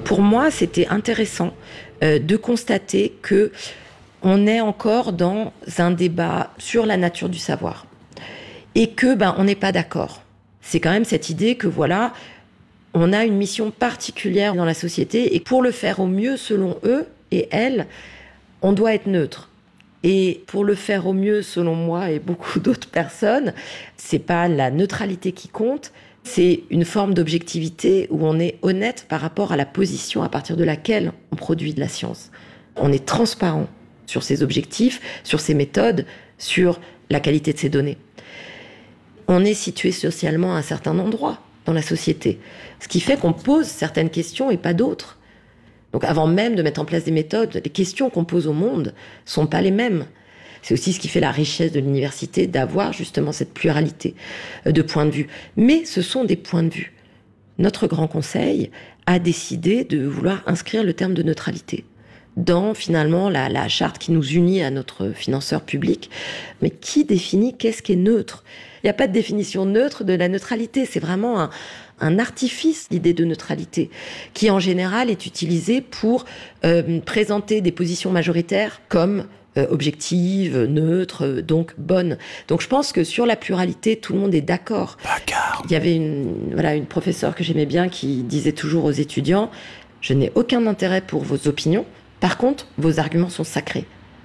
Pour moi, c'était intéressant de constater que on est encore dans un débat sur la nature du savoir et que on n'est pas d'accord. C'est quand même cette idée que voilà, on a une mission particulière dans la société et pour le faire au mieux selon eux et elles, on doit être neutre. Et pour le faire au mieux selon moi et beaucoup d'autres personnes, c'est pas la neutralité qui compte, c'est une forme d'objectivité où on est honnête par rapport à la position à partir de laquelle on produit de la science. On est transparent sur ses objectifs, sur ses méthodes, sur la qualité de ses données. On est situé socialement à un certain endroit dans la société, ce qui fait qu'on pose certaines questions et pas d'autres. Donc avant même de mettre en place des méthodes, les questions qu'on pose au monde sont pas les mêmes. C'est aussi ce qui fait la richesse de l'université, d'avoir justement cette pluralité de points de vue. Mais ce sont des points de vue. Notre Grand Conseil a décidé de vouloir inscrire le terme de neutralité dans finalement la charte qui nous unit à notre financeur public. Mais qui définit qu'est-ce qui est neutre ? Il n'y a pas de définition neutre de la neutralité. C'est vraiment un artifice, l'idée de neutralité, qui en général est utilisée pour présenter des positions majoritaires comme objectives, neutres, donc bonnes. Donc je pense que sur la pluralité, tout le monde est d'accord. Vacarme. Il y avait une professeure que j'aimais bien qui disait toujours aux étudiants « Je n'ai aucun intérêt pour vos opinions, par contre, vos arguments sont sacrés. »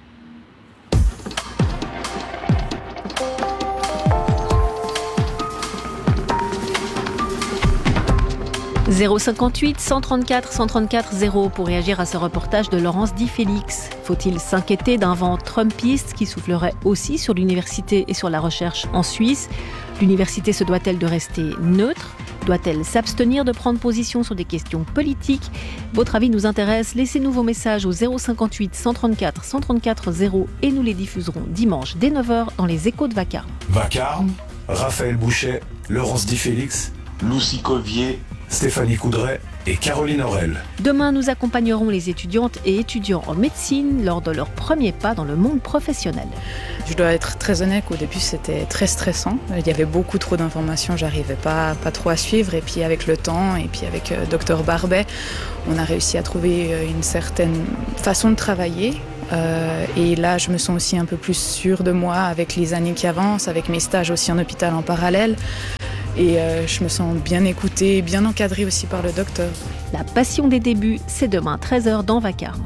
058 134 134 0 pour réagir à ce reportage de Laurence Di Félix. Faut-il s'inquiéter d'un vent trumpiste qui soufflerait aussi sur l'université et sur la recherche en Suisse ? L'université se doit-elle de rester neutre ? Doit-elle s'abstenir de prendre position sur des questions politiques ? Votre avis nous intéresse. Laissez-nous vos messages au 058 134 134 0 et nous les diffuserons dimanche dès 9h dans les Échos de Vacarme. Vacarme, Raphaël Bouchet, Laurence Di Félix, Lucie Colvier, Stéphanie Coudray et Caroline Aurel. Demain, nous accompagnerons les étudiantes et étudiants en médecine lors de leur premier pas dans le monde professionnel. Je dois être très honnête, au début c'était très stressant. Il y avait beaucoup trop d'informations, j'arrivais pas trop à suivre. Et puis avec le temps, et puis avec Dr Barbet, on a réussi à trouver une certaine façon de travailler. Et là, je me sens aussi un peu plus sûre de moi avec les années qui avancent, avec mes stages aussi en hôpital en parallèle. Et je me sens bien écoutée, bien encadrée aussi par le docteur. La passion des débuts, c'est demain 13h dans Vacarme.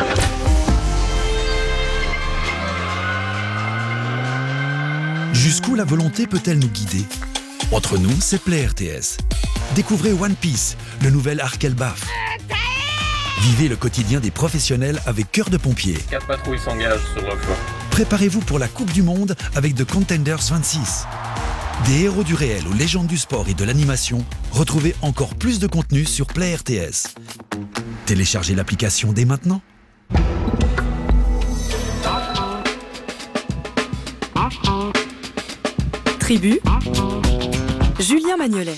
Jusqu'où la volonté peut-elle nous guider ? Entre nous, c'est Play RTS. Découvrez One Piece, le nouvel arc Elbaf. Vivez le quotidien des professionnels avec Cœur de Pompier. 4 patrouilles s'engagent sur le flanc. Préparez-vous pour la Coupe du Monde avec The Contenders 26. Des héros du réel aux légendes du sport et de l'animation, retrouvez encore plus de contenu sur Play RTS. Téléchargez l'application dès maintenant. Tribu, Julien Magnolet.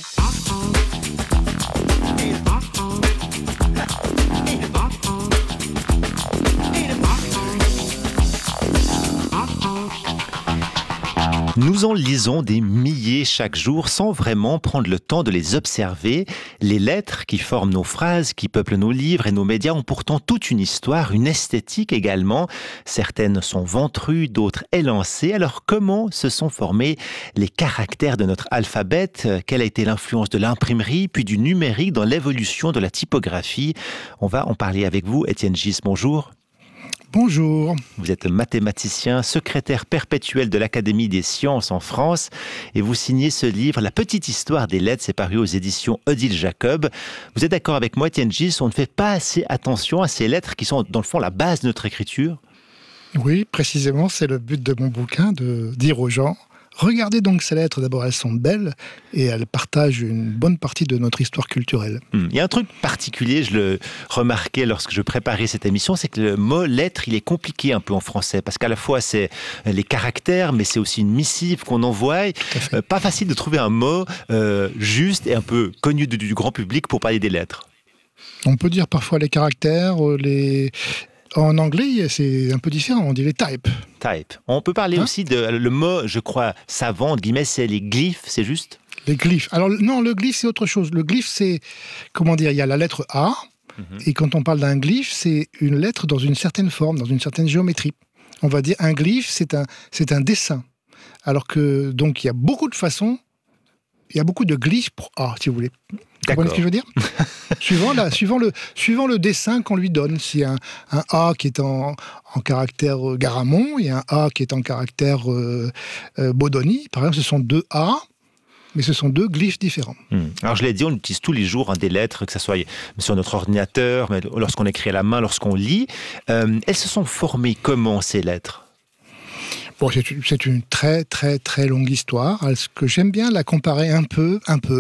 Nous en lisons des milliers chaque jour sans vraiment prendre le temps de les observer. Les lettres qui forment nos phrases, qui peuplent nos livres et nos médias ont pourtant toute une histoire, une esthétique également. Certaines sont ventrues, d'autres élancées. Alors comment se sont formés les caractères de notre alphabet ? Quelle a été l'influence de l'imprimerie puis du numérique dans l'évolution de la typographie ? On va en parler avec vous. Étienne Gis, bonjour. Bonjour. Vous êtes mathématicien, secrétaire perpétuel de l'Académie des sciences en France et vous signez ce livre, La petite histoire des lettres, c'est paru aux éditions Odile Jacob. Vous êtes d'accord avec moi, Étienne Gis, on ne fait pas assez attention à ces lettres qui sont dans le fond la base de notre écriture ? Oui, précisément, c'est le but de mon bouquin, de dire aux gens, regardez donc ces lettres, d'abord elles sont belles et elles partagent une bonne partie de notre histoire culturelle. Il y a un truc particulier, je le remarquais lorsque je préparais cette émission, c'est que le mot lettre, il est compliqué un peu en français, parce qu'à la fois c'est les caractères, mais c'est aussi une missive qu'on envoie. Pas facile de trouver un mot juste et un peu connu du grand public pour parler des lettres. On peut dire parfois les caractères, En anglais, c'est un peu différent, on dit les types. Type. On peut parler aussi de le mot, je crois, savant, entre guillemets, c'est les glyphes, c'est juste ? Les glyphes. Alors non, le glyphe, c'est autre chose. Le glyphe, c'est, il y a la lettre A, Et quand on parle d'un glyphe, c'est une lettre dans une certaine forme, dans une certaine géométrie. On va dire un glyphe, c'est un dessin. Alors que, donc, il y a beaucoup de façons, il y a beaucoup de glyphes pour A, si vous voulez. Vous comprenez ce que je veux dire ? suivant le dessin qu'on lui donne. S'il y a un A qui est en caractère Garamond, il y a un A qui est en caractère Bodoni. Par exemple, ce sont 2 A, mais ce sont 2 glyphes différents. Alors je l'ai dit, on utilise tous les jours des lettres, que ce soit sur notre ordinateur, mais lorsqu'on écrit à la main, lorsqu'on lit. Elles se sont formées comment, ces lettres ? Bon, c'est une très très très longue histoire. Ce que j'aime bien la comparer un peu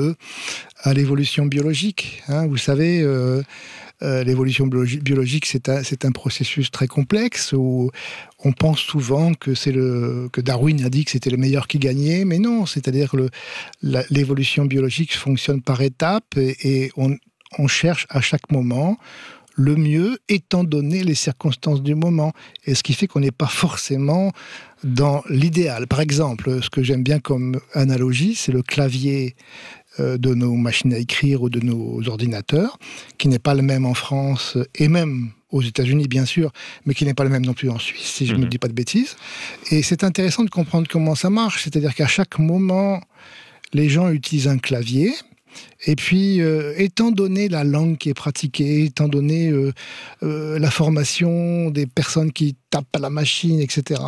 à l'évolution biologique. Vous savez, l'évolution biologique, c'est un processus très complexe où on pense souvent que Darwin a dit que c'était le meilleur qui gagnait, mais non. C'est-à-dire que l'évolution biologique fonctionne par étapes et on cherche à chaque moment le mieux étant donné les circonstances du moment. Et ce qui fait qu'on n'est pas forcément dans l'idéal. Par exemple, ce que j'aime bien comme analogie, c'est le clavier de nos machines à écrire ou de nos ordinateurs, qui n'est pas le même en France et même aux États-Unis, bien sûr, mais qui n'est pas le même non plus en Suisse, si je ne dis pas de bêtises. Et c'est intéressant de comprendre comment ça marche. C'est-à-dire qu'à chaque moment, les gens utilisent un clavier. Et puis, étant donné la langue qui est pratiquée, étant donné la formation des personnes qui tapent à la machine, etc.,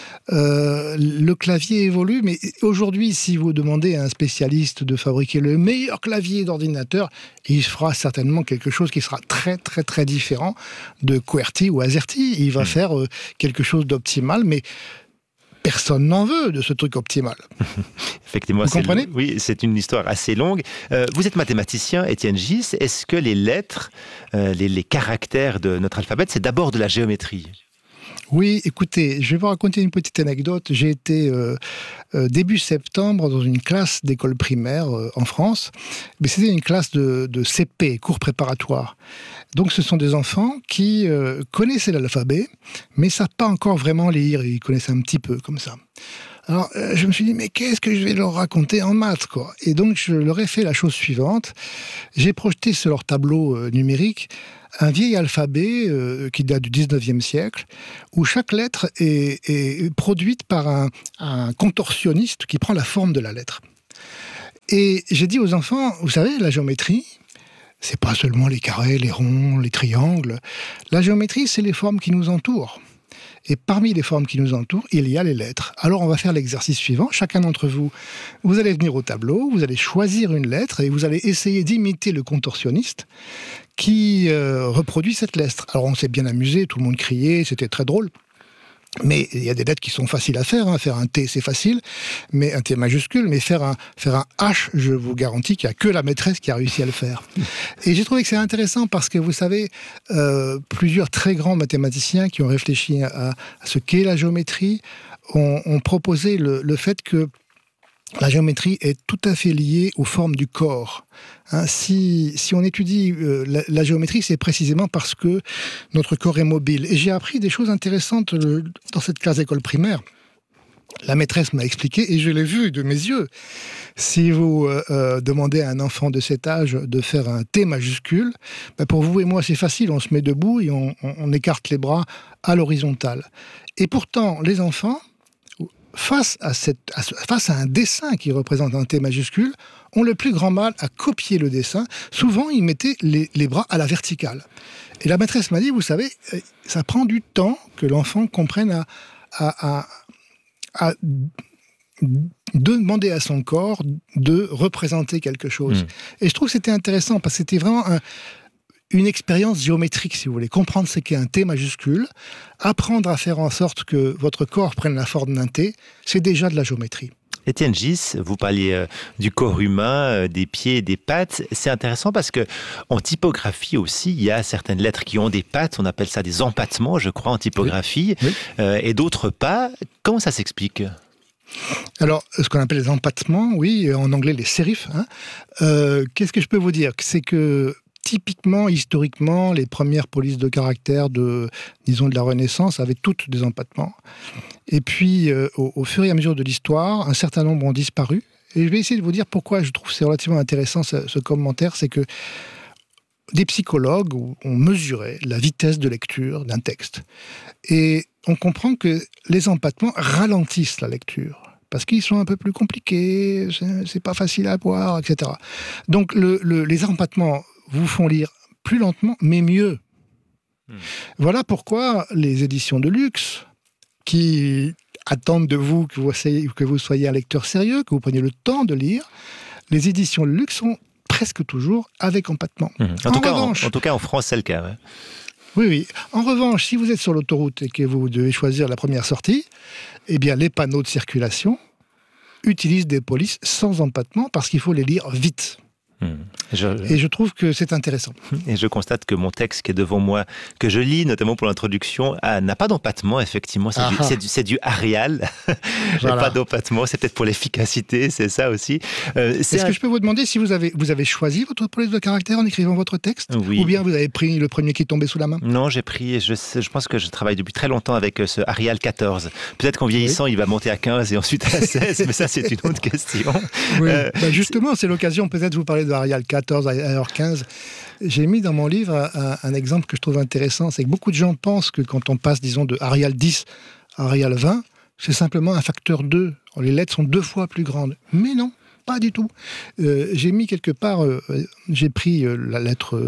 le clavier évolue. Mais aujourd'hui, si vous demandez à un spécialiste de fabriquer le meilleur clavier d'ordinateur, il fera certainement quelque chose qui sera très, très, très différent de QWERTY ou AZERTY. Il va faire quelque chose d'optimal, mais personne n'en veut de ce truc optimal. Effectivement, vous comprenez ? Oui, c'est une histoire assez longue. Vous êtes mathématicien, Étienne Gis. Est-ce que les lettres, les caractères de notre alphabet, c'est d'abord de la géométrie ? Oui, écoutez, je vais vous raconter une petite anecdote. J'ai été début septembre dans une classe d'école primaire en France. Mais c'était une classe de CP, cours préparatoire. Donc ce sont des enfants qui connaissaient l'alphabet, mais ne savent pas encore vraiment lire. Ils connaissent un petit peu comme ça. Alors, je me suis dit, mais qu'est-ce que je vais leur raconter en maths, quoi ? Et donc, je leur ai fait la chose suivante. J'ai projeté sur leur tableau numérique un vieil alphabet qui date du 19e siècle, où chaque lettre est produite par un contorsionniste qui prend la forme de la lettre. Et j'ai dit aux enfants, vous savez, la géométrie, c'est pas seulement les carrés, les ronds, les triangles. La géométrie, c'est les formes qui nous entourent. Et parmi les formes qui nous entourent, il y a les lettres. Alors, on va faire l'exercice suivant. Chacun d'entre vous, vous allez venir au tableau, vous allez choisir une lettre et vous allez essayer d'imiter le contorsionniste qui reproduit cette lettre. Alors, on s'est bien amusé, tout le monde criait, c'était très drôle. Mais il y a des lettres qui sont faciles à faire. Faire un T, c'est facile, mais un T majuscule. Mais faire un H, je vous garantis qu'il n'y a que la maîtresse qui a réussi à le faire. Et j'ai trouvé que c'est intéressant parce que, vous savez, plusieurs très grands mathématiciens qui ont réfléchi à ce qu'est la géométrie ont proposé le fait que la géométrie est tout à fait liée aux formes du corps. Si on étudie la géométrie, c'est précisément parce que notre corps est mobile. Et j'ai appris des choses intéressantes dans cette classe d'école primaire. La maîtresse m'a expliqué, et je l'ai vu de mes yeux. Si vous demandez à un enfant de cet âge de faire un T majuscule, pour vous et moi, c'est facile. On se met debout et on écarte les bras à l'horizontale. Et pourtant, les enfants, face à un dessin qui représente un T majuscule, ont le plus grand mal à copier le dessin. Souvent, ils mettaient les bras à la verticale. Et la maîtresse m'a dit, vous savez, ça prend du temps que l'enfant comprenne à demander à son corps de représenter quelque chose. Et je trouve que c'était intéressant, parce que c'était vraiment une expérience géométrique, si vous voulez. Comprendre ce qu'est un T majuscule, apprendre à faire en sorte que votre corps prenne la forme d'un T, c'est déjà de la géométrie. Étienne Gis, vous parliez du corps humain, des pieds et des pattes. C'est intéressant parce que en typographie aussi, il y a certaines lettres qui ont des pattes. On appelle ça des empattements, je crois, en typographie. Oui. Et d'autres pas. Comment ça s'explique ? Alors, ce qu'on appelle les empattements, oui, en anglais les sérifs. Qu'est-ce que je peux vous dire ? C'est que typiquement, historiquement, les premières polices de caractère de la Renaissance avaient toutes des empattements. Et puis, au fur et à mesure de l'histoire, un certain nombre ont disparu. Et je vais essayer de vous dire pourquoi je trouve que c'est relativement intéressant ce commentaire. C'est que des psychologues ont mesuré la vitesse de lecture d'un texte. Et on comprend que les empattements ralentissent la lecture, parce qu'ils sont un peu plus compliqués, c'est pas facile à voir, etc. Donc les empattements vous font lire plus lentement, mais mieux. Voilà pourquoi les éditions de luxe, qui attendent de vous que vous soyez un lecteur sérieux, que vous preniez le temps de lire, les éditions de luxe sont presque toujours avec empattement. En tout cas, en France, c'est le cas. Ouais. Oui. En revanche, si vous êtes sur l'autoroute et que vous devez choisir la première sortie, eh bien, les panneaux de circulation utilisent des polices sans empattement parce qu'il faut les lire vite. Et je trouve que c'est intéressant. Et je constate que mon texte qui est devant moi, que je lis notamment pour l'introduction, n'a pas d'empattement, effectivement. C'est du Arial. Voilà. Pas d'empattement, c'est peut-être pour l'efficacité, c'est ça aussi. Est-ce que je peux vous demander si vous avez choisi votre police de caractère en écrivant votre texte ? Oui. Ou bien vous avez pris le premier qui tombait sous la main ? Non, j'ai pris, je pense que je travaille depuis très longtemps avec ce Arial 14. Peut-être qu'en vieillissant, il va monter à 15 et ensuite à 16, mais ça, c'est une autre question. Oui. Justement, c'est l'occasion peut-être de vous parler de Arial 14, alors 15. J'ai mis dans mon livre un exemple que je trouve intéressant, c'est que beaucoup de gens pensent que quand on passe, disons, de Arial 10 à Arial 20, c'est simplement un facteur 2. Les lettres sont 2 fois plus grandes. Mais non, pas du tout. J'ai mis quelque part, j'ai pris la lettre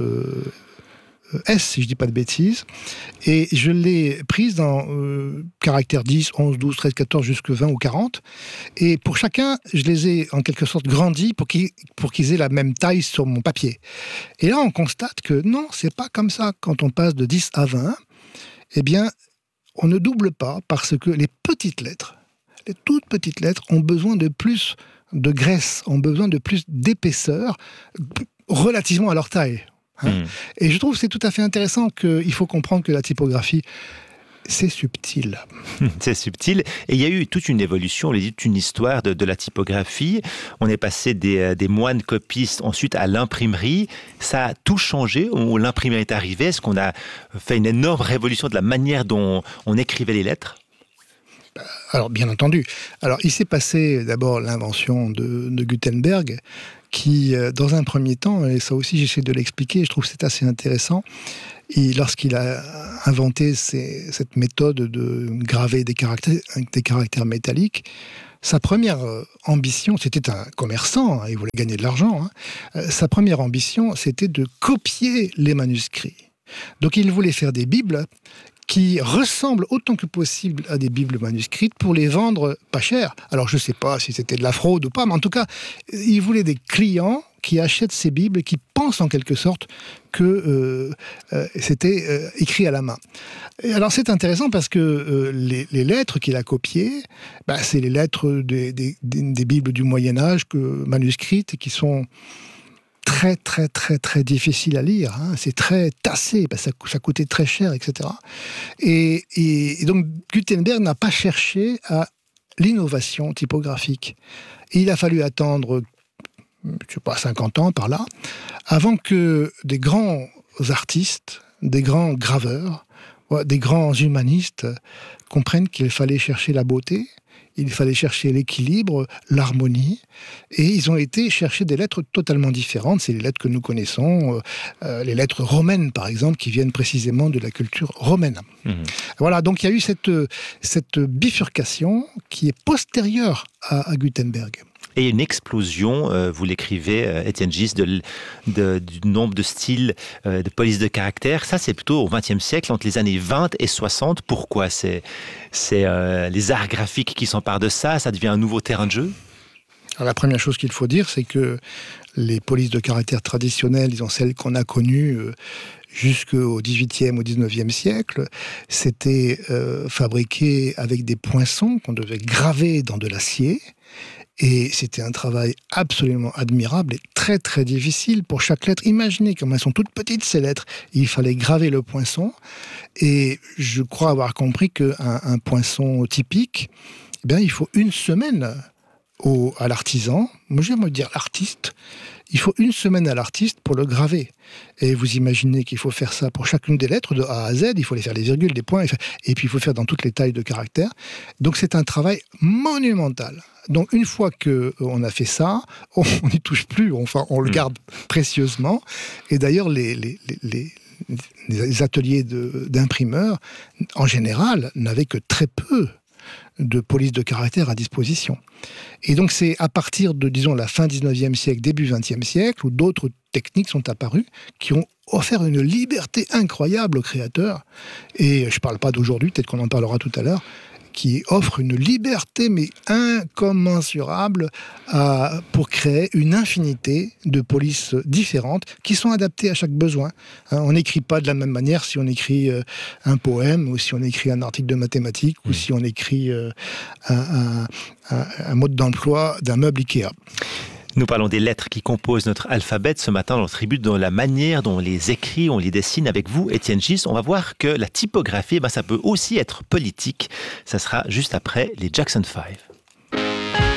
S, si je ne dis pas de bêtises, et je l'ai prise dans caractères 10, 11, 12, 13, 14, jusque 20 ou 40. Et pour chacun, je les ai en quelque sorte grandis pour qu'ils aient la même taille sur mon papier. Et là, on constate que non, c'est pas comme ça. Quand on passe de 10 à 20, eh bien, on ne double pas parce que les petites lettres, les toutes petites lettres, ont besoin de plus de graisse, ont besoin de plus d'épaisseur relativement à leur taille. Et je trouve que c'est tout à fait intéressant qu'il faut comprendre que la typographie, c'est subtil. C'est subtil. Et il y a eu toute une évolution, on l'a dit, toute une histoire de la typographie. On est passé des moines copistes ensuite à l'imprimerie. Ça a tout changé où l'imprimerie est arrivée. Est-ce qu'on a fait une énorme révolution de la manière dont on écrivait les lettres ? Alors, bien entendu. Alors, il s'est passé d'abord l'invention de Gutenberg, qui, dans un premier temps, et ça aussi j'essaie de l'expliquer, je trouve que c'est assez intéressant, lorsqu'il a inventé cette méthode de graver des caractères métalliques, sa première ambition, c'était un commerçant, il voulait gagner de l'argent, sa première ambition, c'était de copier les manuscrits. Donc il voulait faire des bibles qui ressemblent autant que possible à des bibles manuscrites pour les vendre pas cher. Alors je ne sais pas si c'était de la fraude ou pas, mais en tout cas, il voulait des clients qui achètent ces bibles et qui pensent en quelque sorte que c'était écrit à la main. Et alors c'est intéressant parce que les lettres qu'il a copiées, c'est les lettres des bibles du Moyen-Âge manuscrites qui sont très, très, très, très difficile à lire. C'est très tassé, ça coûtait très cher, etc. Et donc, Gutenberg n'a pas cherché à l'innovation typographique. Et il a fallu attendre, 50 ans par là, avant que des grands artistes, des grands graveurs, des grands humanistes comprennent qu'il fallait chercher la beauté, il fallait chercher l'équilibre, l'harmonie, et ils ont été chercher des lettres totalement différentes. C'est les lettres que nous connaissons, les lettres romaines, par exemple, qui viennent précisément de la culture romaine. Voilà, donc il y a eu cette bifurcation qui est postérieure à Gutenberg. Et une explosion, vous l'écrivez, Étienne Gis, du nombre de styles de police de caractère. Ça, c'est plutôt au XXe siècle, entre les années 20 et 60. Pourquoi ? C'est les arts graphiques qui s'emparent de ça devient un nouveau terrain de jeu ? Alors, la première chose qu'il faut dire, c'est que les polices de caractère traditionnelles, disons celles qu'on a connues jusqu'au XVIIIe ou XIXe siècle, c'était fabriqué avec des poinçons qu'on devait graver dans de l'acier. Et c'était un travail absolument admirable et très très difficile pour chaque lettre. Imaginez comme elles sont toutes petites ces lettres. Il fallait graver le poinçon. Et je crois avoir compris qu'un poinçon typique, il faut 1 semaine à l'artisan, moi je vais me dire l'artiste, il faut 1 semaine à l'artiste pour le graver. Et vous imaginez qu'il faut faire ça pour chacune des lettres de A à Z, il faut les faire les virgules, les points, et puis il faut faire dans toutes les tailles de caractères. Donc c'est un travail monumental. Donc une fois qu'on a fait ça, on n'y touche plus, enfin on le garde précieusement. Et d'ailleurs les ateliers d'imprimeurs, en général, n'avaient que très peu de police de caractère à disposition. Et donc c'est à partir de, disons, la fin 19e siècle, début 20e siècle, où d'autres techniques sont apparues qui ont offert une liberté incroyable aux créateurs. Et je ne parle pas d'aujourd'hui, peut-être qu'on en parlera tout à l'heure, qui offre une liberté mais incommensurable pour créer une infinité de polices différentes qui sont adaptées à chaque besoin. On n'écrit pas de la même manière si on écrit un poème ou si on écrit un article de mathématiques ou si on écrit un mode d'emploi d'un meuble Ikea. Nous parlons des lettres qui composent notre alphabet ce matin dans notre tribu, dans la manière dont on les écrit, on les dessine avec vous, Étienne Gis. On va voir que la typographie, ça peut aussi être politique. Ça sera juste après les Jackson 5.